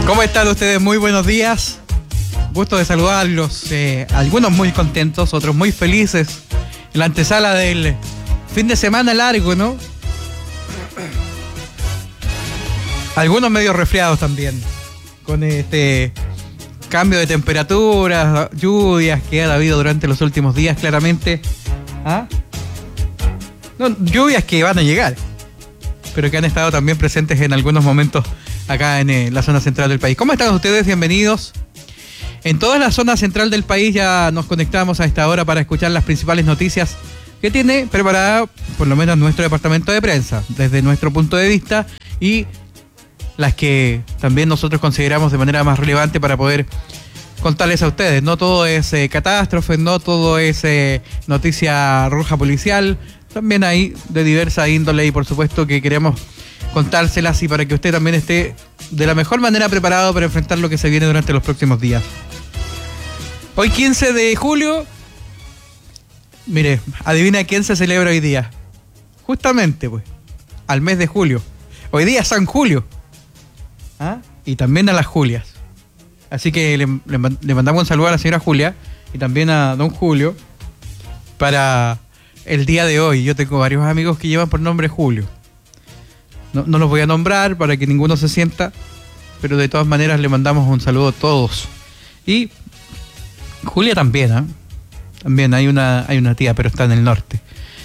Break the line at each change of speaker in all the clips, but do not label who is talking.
¿Cómo están ustedes? Muy buenos días. Gusto de saludarlos. Algunos muy contentos, otros muy felices. En la antesala del fin de semana largo, ¿no? Algunos medio resfriados también. Con este cambio de temperaturas, lluvias que ha habido durante los últimos días, claramente. ¿Ah? No, lluvias que van a llegar, pero que han estado también presentes en algunos momentos acá en la zona central del país. ¿Cómo están ustedes? Bienvenidos. En toda la zona central del país ya nos conectamos a esta hora para escuchar las principales noticias que tiene preparada por lo menos nuestro departamento de prensa, desde nuestro punto de vista, y las que también nosotros consideramos de manera más relevante para poder contarles a ustedes. No todo es catástrofe, no todo es noticia roja policial, también hay de diversa índole y por supuesto que queremos contárselas y para que usted también esté de la mejor manera preparado para enfrentar lo que se viene durante los próximos días. Hoy 15 de julio, mire, adivina quién se celebra hoy día. Justamente, pues, al mes de julio. Hoy día es San Julio. ¿Ah? Y también a las Julias. Así que le mandamos un saludo a la señora Julia y también a don Julio para el día de hoy. Yo tengo varios amigos que llevan por nombre Julio. No los voy a nombrar para que ninguno se sienta, pero de todas maneras le mandamos un saludo a todos. Y Julia también, ¿eh? También hay una tía, pero está en el norte.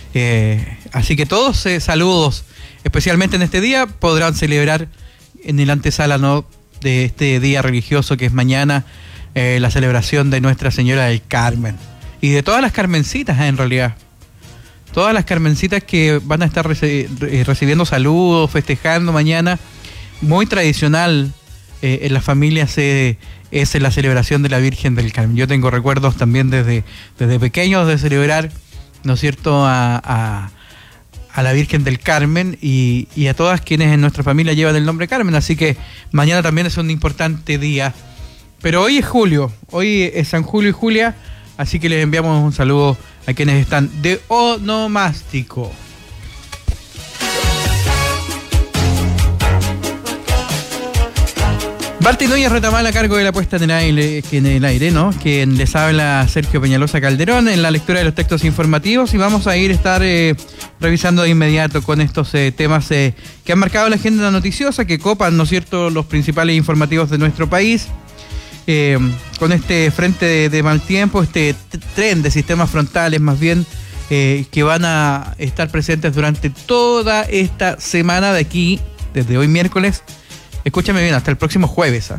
Así que todos saludos, especialmente en este día, podrán celebrar en el antesala, ¿no?, de este día religioso que es mañana, la celebración de Nuestra Señora del Carmen. Y de todas las carmencitas, en realidad. Todas las carmencitas que van a estar recibiendo saludos, festejando mañana. Muy tradicional en las familias es la celebración de la Virgen del Carmen. Yo tengo recuerdos también desde pequeños de celebrar, ¿no es cierto?, a la Virgen del Carmen y a todas quienes en nuestra familia llevan el nombre Carmen. Así que mañana también es un importante día. Pero hoy es julio, hoy es San Julio y Julia, así que les enviamos un saludo a quienes están de onomástico. Barty Núñez Retamal a cargo de la puesta en el aire, ¿no? Quien les habla Sergio Peñalosa Calderón en la lectura de los textos informativos y vamos a estar revisando de inmediato con estos temas que han marcado la agenda noticiosa, que copan, ¿no es cierto?, los principales informativos de nuestro país. Con este frente de mal tiempo, este tren de sistemas frontales más bien, que van a estar presentes durante toda esta semana de aquí, desde hoy miércoles, escúchame bien, hasta el próximo jueves, ¿eh?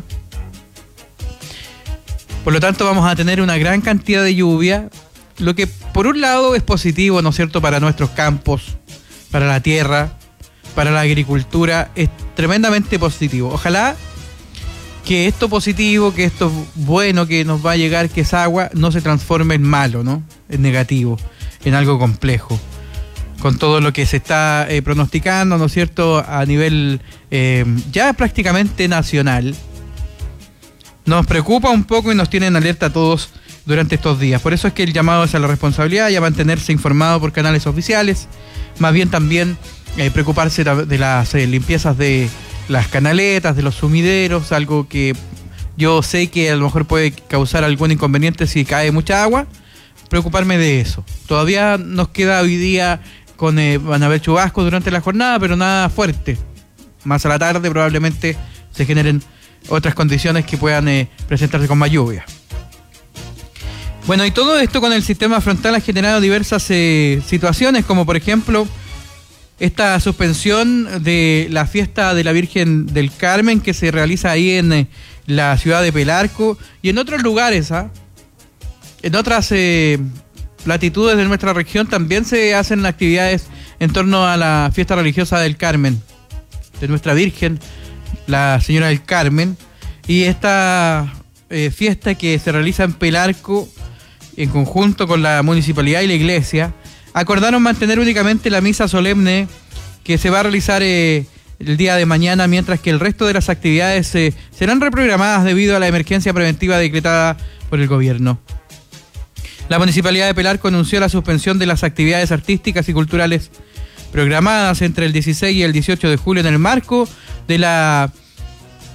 Por lo tanto vamos a tener una gran cantidad de lluvia, lo que por un lado es positivo, ¿no es cierto?, para nuestros campos, para la tierra, para la agricultura, es tremendamente positivo. Ojalá que esto positivo, que esto bueno que nos va a llegar, que es agua, no se transforme en malo, ¿no?, en negativo, en algo complejo. Con todo lo que se está pronosticando, ¿no es cierto?, a nivel ya prácticamente nacional, nos preocupa un poco y nos tiene en alerta a todos durante estos días. Por eso es que el llamado es a la responsabilidad y a mantenerse informado por canales oficiales, más bien también preocuparse de las limpiezas de las canaletas, de los sumideros, algo que yo sé que a lo mejor puede causar algún inconveniente si cae mucha agua. Preocuparme de eso. Todavía nos queda hoy día van a haber chubascos durante la jornada, pero nada fuerte. Más a la tarde probablemente se generen otras condiciones que puedan presentarse con más lluvia. Bueno, y todo esto con el sistema frontal ha generado diversas situaciones, como por ejemplo esta suspensión de la fiesta de la Virgen del Carmen que se realiza ahí en la ciudad de Pelarco y en otros lugares, en otras latitudes de nuestra región también se hacen actividades en torno a la fiesta religiosa del Carmen, de nuestra Virgen, la Señora del Carmen, y esta fiesta que se realiza en Pelarco en conjunto con la municipalidad y la iglesia, acordaron mantener únicamente la misa solemne que se va a realizar el día de mañana, mientras que el resto de las actividades serán reprogramadas debido a la emergencia preventiva decretada por el gobierno. La Municipalidad de Pelarco anunció la suspensión de las actividades artísticas y culturales programadas entre el 16 y el 18 de julio en el marco de la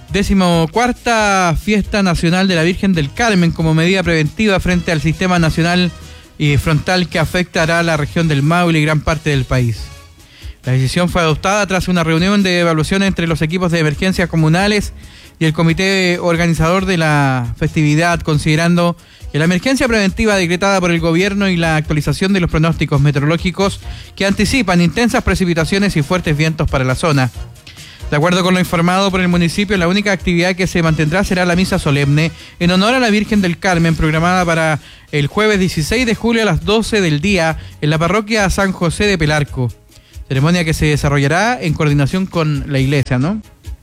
14ª Fiesta Nacional de la Virgen del Carmen como medida preventiva frente al sistema nacional y frontal que afectará a la región del Maule y gran parte del país. La decisión fue adoptada tras una reunión de evaluación entre los equipos de emergencias comunales y el comité organizador de la festividad, considerando que la emergencia preventiva decretada por el gobierno y la actualización de los pronósticos meteorológicos que anticipan intensas precipitaciones y fuertes vientos para la zona. De acuerdo con lo informado por el municipio, la única actividad que se mantendrá será la misa solemne en honor a la Virgen del Carmen, programada para el jueves 16 de julio a las 12 del día en la parroquia San José de Pelarco. Ceremonia que se desarrollará en coordinación con la iglesia, ¿no?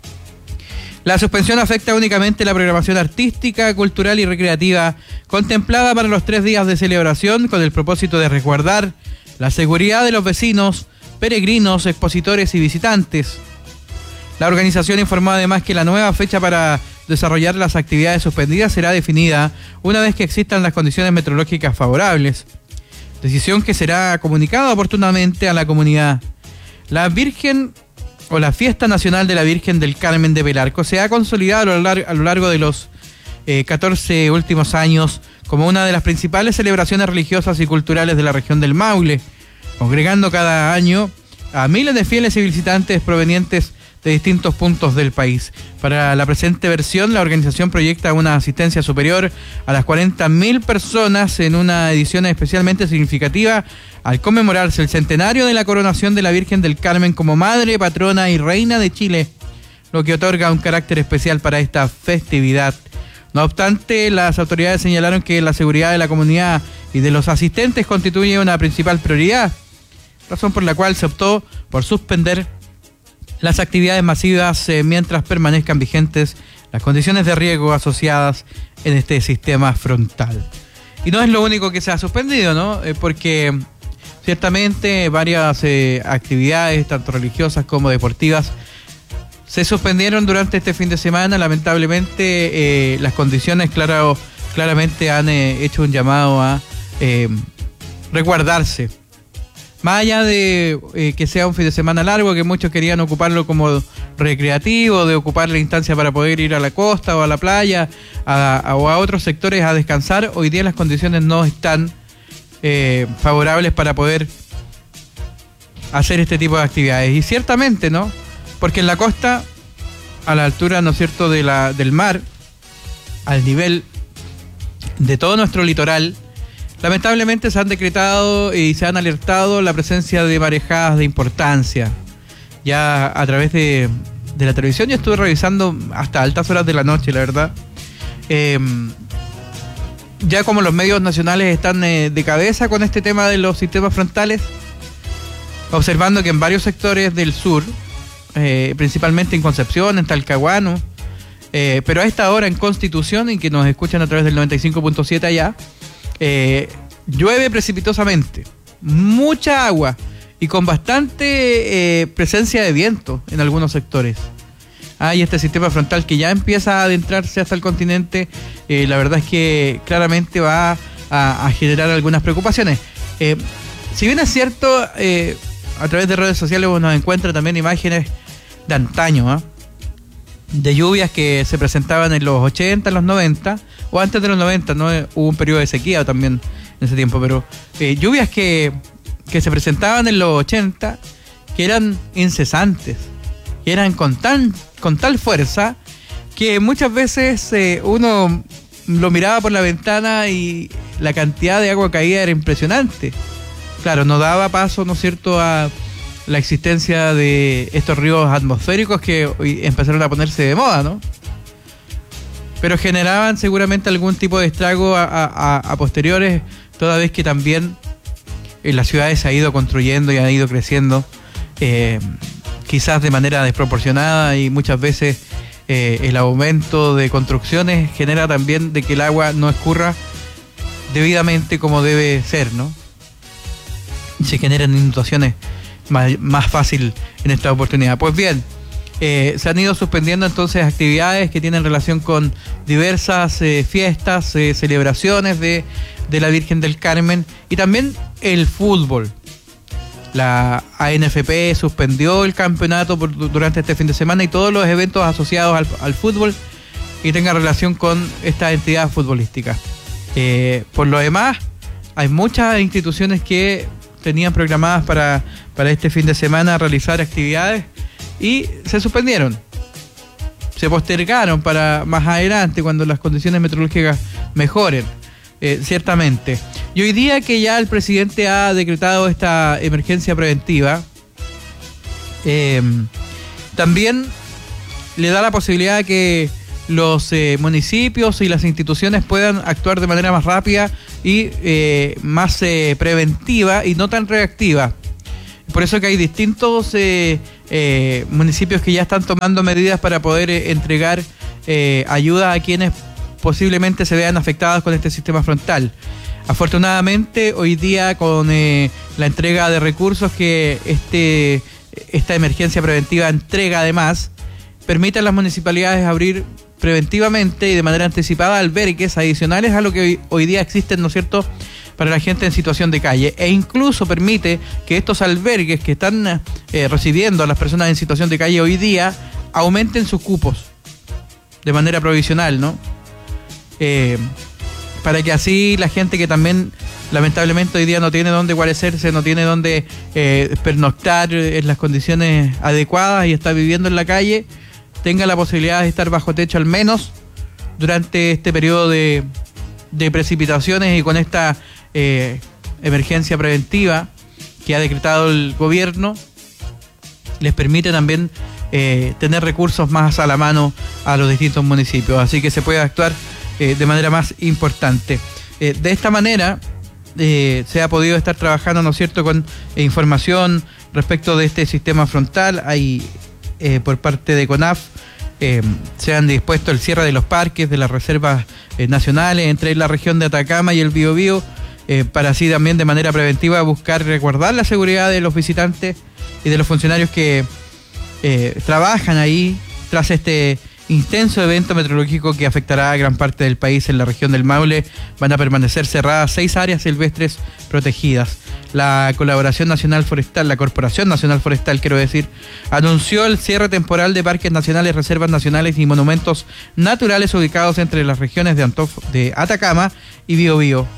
La suspensión afecta únicamente la programación artística, cultural y recreativa contemplada para los 3 días de celebración con el propósito de resguardar la seguridad de los vecinos, peregrinos, expositores y visitantes. La organización informó además que la nueva fecha para desarrollar las actividades suspendidas será definida una vez que existan las condiciones meteorológicas favorables, decisión que será comunicada oportunamente a la comunidad. La Fiesta Nacional de la Virgen del Carmen de Pelarco se ha consolidado a lo largo de los 14 últimos años como una de las principales celebraciones religiosas y culturales de la región del Maule, congregando cada año a miles de fieles y visitantes provenientes de distintos puntos del país. Para la presente versión, la organización proyecta una asistencia superior a las 40.000 personas en una edición especialmente significativa al conmemorarse el centenario de la coronación de la Virgen del Carmen como madre, patrona y reina de Chile, lo que otorga un carácter especial para esta festividad. No obstante, las autoridades señalaron que la seguridad de la comunidad y de los asistentes constituye una principal prioridad, razón por la cual se optó por suspender las actividades masivas mientras permanezcan vigentes las condiciones de riesgo asociadas en este sistema frontal. Y no es lo único que se ha suspendido, ¿no? Porque ciertamente varias actividades, tanto religiosas como deportivas, se suspendieron durante este fin de semana. Lamentablemente las condiciones claramente han hecho un llamado a resguardarse. Más allá de que sea un fin de semana largo, que muchos querían ocuparlo como recreativo, de ocupar la instancia para poder ir a la costa o a la playa o a otros sectores a descansar, hoy día las condiciones no están favorables para poder hacer este tipo de actividades. Y ciertamente, ¿no? Porque en la costa, a la altura, ¿no es cierto?, del mar, al nivel de todo nuestro litoral, lamentablemente se han decretado y se han alertado la presencia de marejadas de importancia. Ya a través de la televisión yo estuve revisando hasta altas horas de la noche, la verdad. Ya como los medios nacionales están de cabeza con este tema de los sistemas frontales, observando que en varios sectores del sur, principalmente en Concepción, en Talcahuano, pero a esta hora en Constitución, y que nos escuchan a través del 95.7 allá, llueve precipitosamente, mucha agua y con bastante presencia de viento en algunos sectores. Y este sistema frontal que ya empieza a adentrarse hasta el continente, la verdad es que claramente va a generar algunas preocupaciones. Si bien es cierto, a través de redes sociales uno encuentra también imágenes de antaño, de lluvias que se presentaban en los 80, en los 90, o antes de los 90, ¿no? Hubo un periodo de sequía también en ese tiempo, pero lluvias que se presentaban en los 80, que eran incesantes, que eran con tal fuerza que muchas veces uno lo miraba por la ventana y la cantidad de agua caída era impresionante. Claro, no daba paso, ¿no es cierto?, a la existencia de estos ríos atmosféricos que hoy empezaron a ponerse de moda, ¿no? Pero generaban seguramente algún tipo de estrago a posteriores, toda vez que también en las ciudades se ha ido construyendo y ha ido creciendo, quizás de manera desproporcionada, y muchas veces el aumento de construcciones genera también de que el agua no escurra debidamente como debe ser, ¿no? Se generan inundaciones más fácil en esta oportunidad. Pues bien, se han ido suspendiendo entonces actividades que tienen relación con diversas fiestas, celebraciones de la Virgen del Carmen, y también el fútbol. La ANFP suspendió el campeonato durante este fin de semana y todos los eventos asociados al fútbol y tengan relación con esta entidad futbolística. Por lo demás, hay muchas instituciones que tenían programadas para este fin de semana realizar actividades y se suspendieron. Se postergaron para más adelante cuando las condiciones meteorológicas mejoren, ciertamente. Y hoy día que ya el presidente ha decretado esta emergencia preventiva, también le da la posibilidad de que los municipios y las instituciones puedan actuar de manera más rápida y más preventiva y no tan reactiva. Por eso que hay distintos municipios que ya están tomando medidas para poder entregar ayuda a quienes posiblemente se vean afectados con este sistema frontal. Afortunadamente, hoy día con la entrega de recursos que esta emergencia preventiva entrega además, permite a las municipalidades abrir preventivamente y de manera anticipada albergues adicionales a lo que hoy día existen, ¿no es cierto?, para la gente en situación de calle, e incluso permite que estos albergues que están recibiendo a las personas en situación de calle hoy día aumenten sus cupos de manera provisional, ¿no? Para que así la gente que también lamentablemente hoy día no tiene dónde guarecerse, no tiene dónde pernoctar en las condiciones adecuadas y está viviendo en la calle, tenga la posibilidad de estar bajo techo al menos durante este periodo de precipitaciones y con esta emergencia preventiva que ha decretado el gobierno, les permite también tener recursos más a la mano a los distintos municipios, así que se puede actuar de manera más importante. De esta manera se ha podido estar trabajando, ¿no es cierto?, con información respecto de este sistema frontal. Hay por parte de CONAF se han dispuesto el cierre de los parques, de las reservas nacionales entre la región de Atacama y el Biobío, para así también de manera preventiva buscar resguardar la seguridad de los visitantes y de los funcionarios que trabajan ahí tras este intenso evento meteorológico que afectará a gran parte del país. En la región del Maule van a permanecer cerradas 6 áreas silvestres protegidas. La Corporación Nacional Forestal, quiero decir, anunció el cierre temporal de parques nacionales, reservas nacionales y monumentos naturales ubicados entre las regiones de Atacama y Biobío,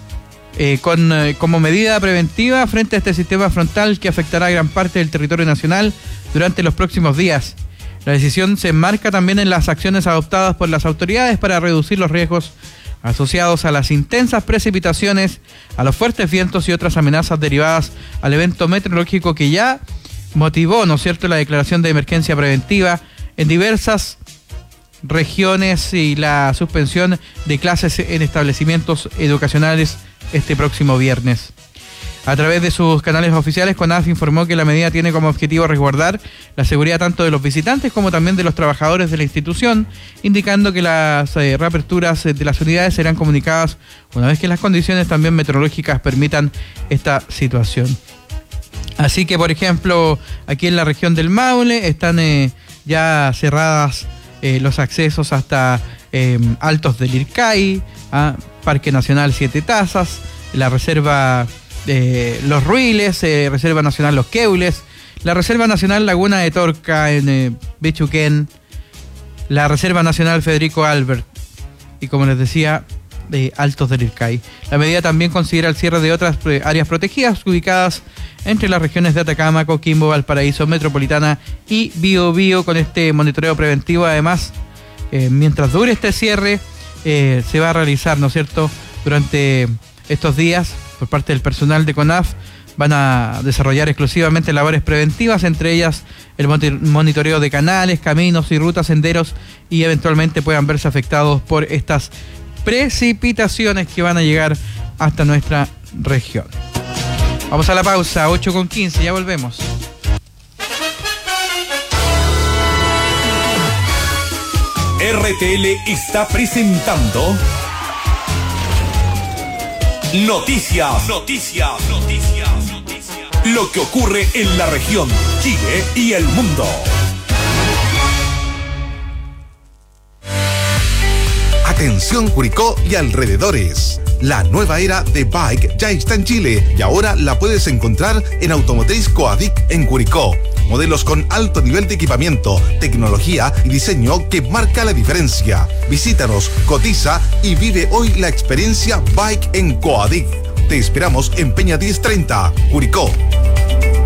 como medida preventiva frente a este sistema frontal que afectará a gran parte del territorio nacional durante los próximos días. La decisión se enmarca también en las acciones adoptadas por las autoridades para reducir los riesgos asociados a las intensas precipitaciones, a los fuertes vientos y otras amenazas derivadas al evento meteorológico que ya motivó, ¿no es cierto?, la declaración de emergencia preventiva en diversas regiones y la suspensión de clases en establecimientos educacionales este próximo viernes. A través de sus canales oficiales, CONAF informó que la medida tiene como objetivo resguardar la seguridad tanto de los visitantes como también de los trabajadores de la institución, indicando que las reaperturas de las unidades serán comunicadas una vez que las condiciones también meteorológicas permitan esta situación. Así que, por ejemplo, aquí en la región del Maule están ya cerradas los accesos hasta Altos del Ircay, Parque Nacional Siete Tazas, la Reserva Los Ruiles, Reserva Nacional Los Queules, la Reserva Nacional Laguna de Torca en Bichuquén, la Reserva Nacional Federico Albert y, como les decía, Altos del Ircay. La medida también considera el cierre de otras áreas protegidas ubicadas entre las regiones de Atacama, Coquimbo, Valparaíso, Metropolitana y Biobío. Con este monitoreo preventivo, además, mientras dure este cierre, se va a realizar, ¿no es cierto?, durante estos días, por parte del personal de CONAF, van a desarrollar exclusivamente labores preventivas, entre ellas el monitoreo de canales, caminos y rutas, senderos, y eventualmente puedan verse afectados por estas precipitaciones que van a llegar hasta nuestra región. Vamos a la pausa, 8:15, ya volvemos.
RTL está presentando Noticias. Lo que ocurre en la región, Chile y el mundo.
Atención Curicó y alrededores. La nueva era de Bike ya está en Chile y ahora la puedes encontrar en Automotriz Coadic en Curicó. Modelos con alto nivel de equipamiento, tecnología y diseño que marca la diferencia. Visítanos, cotiza y vive hoy la experiencia Bike en Coadic. Te esperamos en Peña 1030, Curicó.